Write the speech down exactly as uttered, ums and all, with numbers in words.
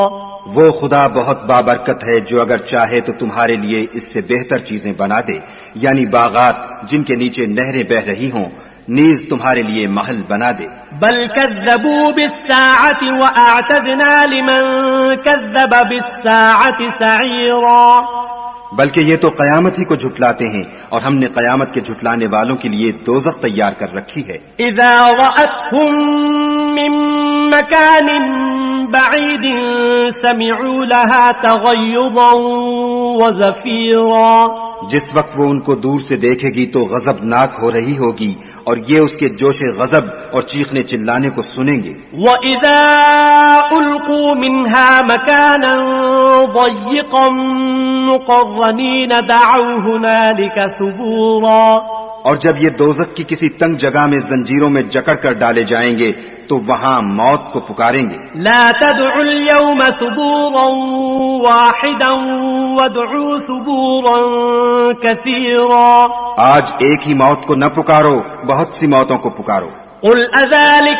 وہ خدا بہت بابرکت ہے جو اگر چاہے تو تمہارے لیے اس سے بہتر چیزیں بنا دے، یعنی باغات جن کے نیچے نہریں بہ رہی ہوں، نیز تمہارے لیے محل بنا دے۔ بل كذبوا بالساعة وأعتدنا لمن كذب بالساعة سعيرا، بلکہ یہ تو قیامت ہی کو جھٹلاتے ہیں اور ہم نے قیامت کے جھٹلانے والوں کے لیے دوزخ تیار کر رکھی ہے۔ اذا رأتهم من مكان بعيد سمعوا لها تغيظا وزفيرا، جس وقت وہ ان کو دور سے دیکھے گی تو غضبناک ہو رہی ہوگی اور یہ اس کے جوش غضب اور چیخنے چلانے کو سنیں گے۔ وَإِذَا أُلْقُوا مِنْهَا مَكَانًا ضَيِّقًا مُقَرَّنِينَ دَعَوْا هُنَالِكَ ثُبُورًا، اور جب یہ دوزخ کی کسی تنگ جگہ میں زنجیروں میں جکڑ کر ڈالے جائیں گے تو وہاں موت کو پکاریں گے۔ لا تدعوا اليوم ثبورا واحدا وادعوا ثبورا كثيرا، آج ایک ہی موت کو نہ پکارو، بہت سی موتوں کو پکارو۔ قل اذلك